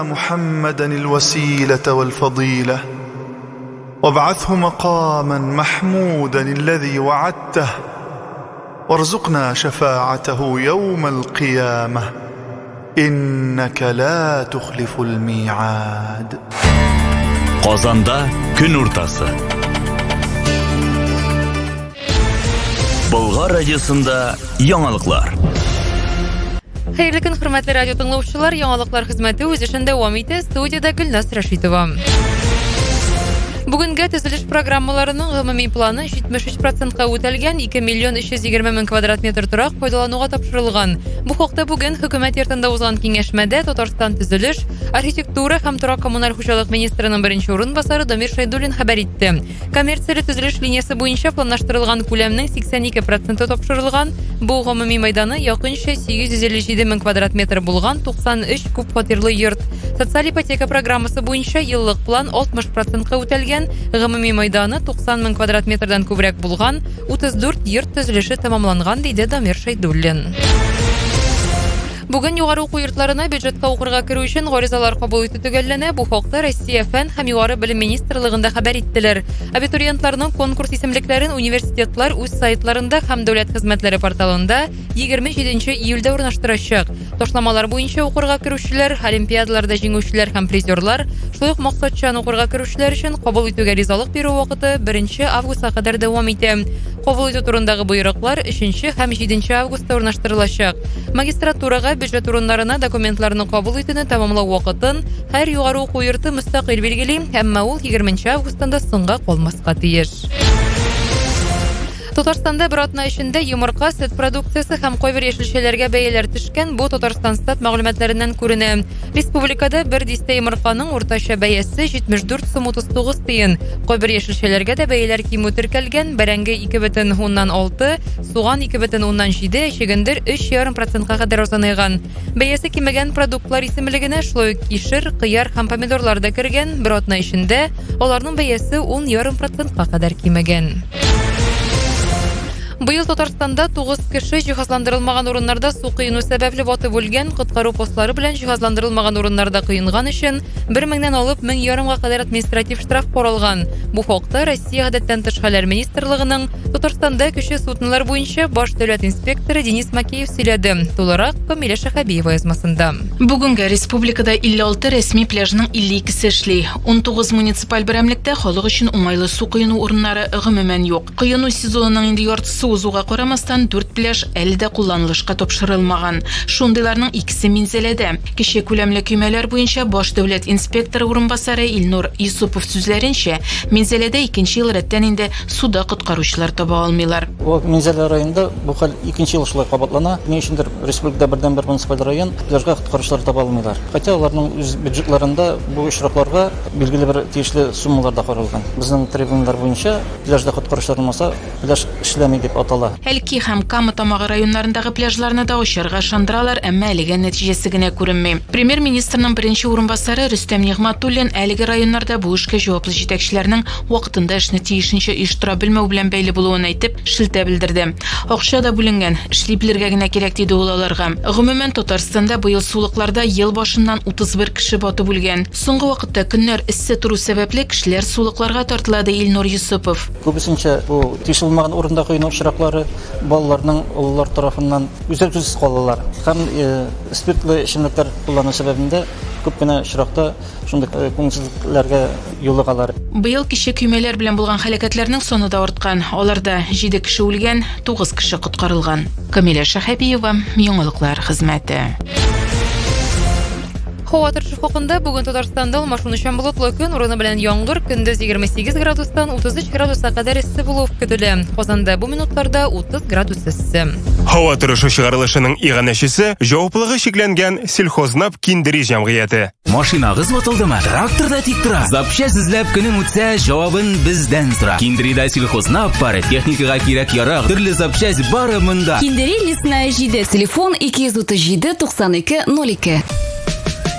محمدا الوسيلة والفضيلة وابعثه مقاما محمودا الذي وعدته وارزقنا شفاعته يوم القيامة إنك لا تخلف الميعاد. Qozonda kun o'rtasi. Bulg'or radiosida yangiliklar. Xayrli kun, hurmatli radio tinglovchilar, yangiliklar xizmati o'z ishini davom etadi. Studiyada Gulnaz Rashidova. Bugungi tuzilish programmalarining umumiy plani 73% ga o'talgan 2,320,000 kvadrat metr turoq foydalanuvga topshirilgan. Bu haqda bugun hukumat yurtida o'zgan kengashmada Tatariston tuzilish, arxitektura ham turoq kommunal xo'jalik ministrining birinchi o'rinbosari Damir Shaydulin xabar etdi. Kommersiya tuzilish liniyasi bo'yicha planlashtirilgan ko'lamning 82% topshirilgan. Bu umumiy maydoni yaqincha 857,000 kvadrat metr bo'lgan 93 ko'p xotirli yurt. Sotsial ipoteka programmasi bo'yicha yillik plan 60% ga o'talgan. Umumiy maydoni 90,000 kvadrat metrdan ko'proq bo'lgan 34 yurt tuzilishi tamomlangan, deydi Damir Shaydulin. Bugun yuqori o'quv yurtlarına byudjetga o'qirga kirish uchun g'arizalar qabul etish tugallana. Bu haqda Rossiya Fan ham yuqori bilim ministrligida xabar etdilar. Abituriyentlarning konkurs ismliklarini universitetlar o'z saytlarida ham davlat xizmatlari portalida 27 iyulda o'rnashtirishak. Tashlamalar bo'yicha o'qirga kiruvchilar, olimpiadalarda jenguvchilar ham prizorlar, shunday maqsadchan o'qirga kiruvchilar uchun qabul etishga rizolik beruv vaqti 1 avgustga qadar davom etadi. Qabul etish turundagi buyruqlar 3 ham 7 avgustda o'rnashtirilacak. Magistraturaga byudjet o'rinlarına dokumentlarni qabul etishni tamomlash vaqtin har yuqori o'quv yurti mustaqil belgili, ammo u 20 avgustda singa qolmasqa tegish. Tataristonda bir atna ishinde yumurqa süt produksiyasi ham qo'yver yashilchalarga bayalar tushgan. Bu Tatariston stat ma'lumotlaridan ko'rinadi. Respublikada bir dista yumurqaning o'rtacha bayasi 74,39 tiyin. Qo'yver yashilchalarga da bayalar kimi o'tirkalgan. Barangi 2,6, so'g'on 2,7, shigindir 3,5% ga qadar o'sanagan. Bayasi kimagan produktlar ismligini shloy kishir, qiyar ham pomidorlarda kirgan. Bir atna ishinde ularning bayasi 10,5% ga qadar kimagan. Bu yıl Tataristonda 9 kishi jihozlantirilmagan o'rinlarda suv quyunu sababli botib bo'lgan, qutqaruv postlari bilan jihozlantirilmagan o'rinlarda quyingan uchun 1,000 dan olib 1,500 ga qadar administrativ shtraf qo'ralgan. Bu haqda Rossiya Odatdan tashqari ministrligining Tataristonda kishi sudnilar bo'yicha bosh davlat inspektori Denis Makeyev so'yladi. To'liq Kamila Shahabiyeva yozmasida. Bugungi respublikada 56 resmiy plyajning 52si ishli, 19 munisipal biramlikda xalq uchun o'ng'ayli suv quyunu o'rinlari umuman yo'q. Quyunu sezonining endi yartisi uzuğa qo'ramasdan 4 plyaj 50 da kullanılışqa topshirilmagan. Shundaylarning ikkisi Minzelada. Kishi ko'lamli kuymalar bo'yicha bosh davlat inspektori o'rinbosari Ilnur Yusupov so'zlarincha, Minzelada ikkinchi yil ratdan endi suvda qutqaruvchilar topa olmaylar. Bu Minzela rayonida bu xil ikkinchi yil shulay qabatlana. Ne uchundir respublikada birdan bir munisipal rayon plyajga qutqaruvchilar topa olmaylar. Hatto ularning o'z byudjetlarida bu ishtiroklarga belgili bir tegishli summalarda qo'yilgan. Bizning tribunlar bo'yicha plyajda qutqaruvchilar olmasa, plyaj ishlamaydi deb atala. Әлки һәм Кама тамагы районнарындагы пляжларны да ачарга шандыралар, әмма әлегә нәтиҗәсе генә күренми. Премьер-министрның беренче урынбасары Рөстәм Нигъмәтуллин әлеге районнарда бу эшкә җаваплы җитәкчеләрнең вакытында эшне тиешенчә оештыра белмәү белән бәйле булуын әйтеп, шелтә белдерде. Акча да бүленгән, эшли белергә генә кирәк диде ул аларга. Гомумән Татарстанда быел сулыкларда ел башыннан 31 кеше батып үлгән. Соңгы вакытта көннәр эссе туру сәбәпле кешеләр сулыкларга тартылады, Илнур Юсупов. Күбесенчә бу тиешелмәгән урында кыйнау очраклары балаларның уллар тарафыннан үзәк-үзсез калалар. Һәм спиртлы эчемлекләр куллану сәбәбендә күп кенә очракта шундый күңелсезлекләргә юлыгалар. Быел кеше көймәләр белән булган хәлакәтләрнең саны да арткан. Аларда 7 кеше үлгән, 9 кеше коткарылган. Камила Шахабиева, Яңалыклар хезмәте. Hava торышы хакында бүген Татарстанда алмашынучан болытлы көн, урыны белән яңгыр, көндез 28 градустан 33 градуска кадәр эссе булуы көтелә. Казанда бу минутларда 30 градус эссе. Hava торышы чыгарылышының иганәчесе җаваплыгы шикләнгән сельхознап киндери җәмгыяте. Машинагыз ватылдымы? Тракторда тик тора. Запчасть эзләп көнең үтсә, җавабын бездән сора. Киндерида сельхознап пары техникага кирәк ярак, төрле запчасть бары монда. Киндери лесная җиде, телефон 237 92 02.